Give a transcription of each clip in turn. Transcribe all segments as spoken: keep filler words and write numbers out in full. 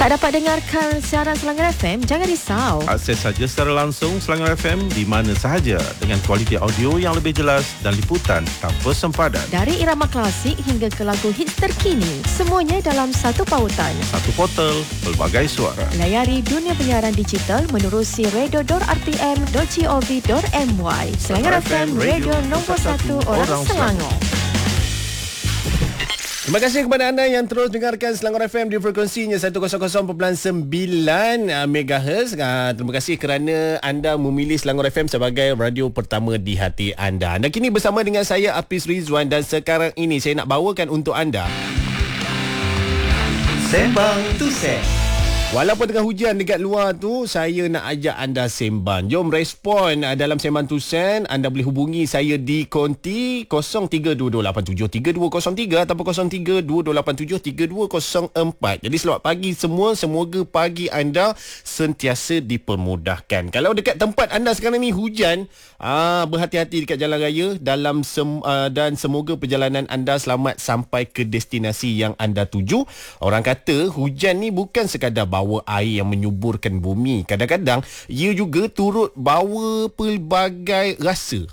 Tak dapat dengarkan siaran Selangor F M? Jangan risau. Akses saja secara langsung Selangor F M di mana sahaja dengan kualiti audio yang lebih jelas dan liputan tanpa sempadan. Dari irama klasik hingga ke lagu hits terkini, semuanya dalam satu pautan. Satu portal, pelbagai suara. Layari dunia penyiaran digital menerusi radio dot r t m dot gov dot m y. Selangor F M, radio nombor satu orang Selangor. Terima kasih kepada anda yang terus dengarkan Selangor F M di frekuensinya seratus perpuluhan sembilan megahertz. Terima kasih kerana anda memilih Selangor F M sebagai radio pertama di hati anda. Anda kini bersama dengan saya Apis Rizwan dan sekarang ini saya nak bawakan untuk anda Sembang Tusen. Walaupun tengah hujan dekat luar tu, saya nak ajak anda sembang. Jom respon dalam Sembang Tusen. Anda boleh hubungi saya di konti kosong tiga dua dua lapan tujuh tiga dua kosong tiga ataupun kosong tiga dua dua lapan tujuh tiga dua kosong empat. Jadi selamat pagi semua. Semoga pagi anda sentiasa dipermudahkan. Kalau dekat tempat anda sekarang ni hujan, ah, berhati-hati dekat jalan raya dalam sem- uh, dan semoga perjalanan anda selamat sampai ke destinasi yang anda tuju. Orang kata hujan ni bukan sekadar bawa air yang menyuburkan bumi. Kadang-kadang ia juga turut bawa pelbagai rasa.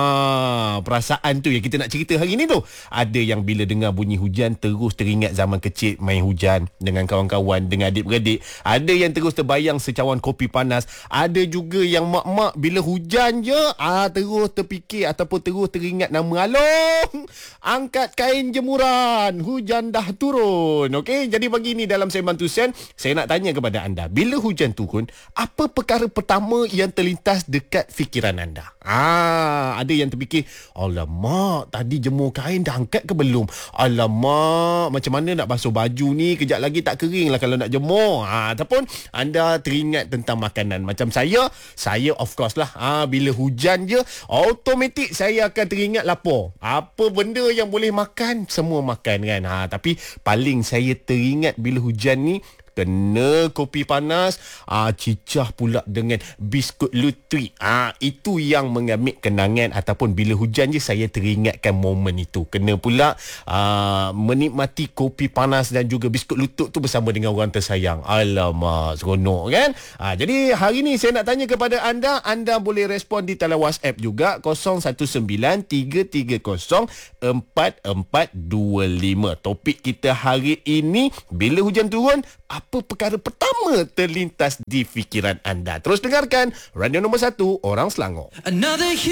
Ha, perasaan tu yang kita nak cerita hari ni tu. Ada yang bila dengar bunyi hujan terus teringat zaman kecil main hujan dengan kawan-kawan, dengan adik-beradik. Ada yang terus terbayang secawan kopi panas. Ada juga yang mak-mak bila hujan je ah terus terfikir ataupun terus teringat nama Along. Angkat kain jemuran, hujan dah turun. Okey, jadi pagi ni dalam Sembang Tusen saya nak tanya kepada anda, bila hujan turun, apa perkara pertama yang terlintas dekat fikiran anda? Ah, ada yang terfikir, alamak, tadi jemur kain dah angkat ke belum? Alamak, macam mana nak basuh baju ni? Kejap lagi tak kering lah kalau nak jemur. Ah, ataupun anda teringat tentang makanan. Macam saya, saya of course lah. Ah, bila hujan je, automatik saya akan teringat lapar. Apa benda yang boleh makan, semua makan kan. Ah, tapi paling saya teringat bila hujan ni, kena kopi panas, ah, cicah pula dengan biskut lutri. Ah, itu yang mengambil kenangan ataupun bila hujan je saya teringatkan momen itu. Kena pula ah, menikmati kopi panas dan juga biskut lutut tu bersama dengan orang tersayang. Alamak, seronok kan? Ah, jadi hari ni saya nak tanya kepada anda, anda boleh respon di talian WhatsApp juga kosong satu sembilan tiga tiga kosong empat empat dua lima. Topik kita hari ini, bila hujan turun, apa perkara pertama terlintas di fikiran anda? Terus dengarkan radio nombor satu orang Selangor. Another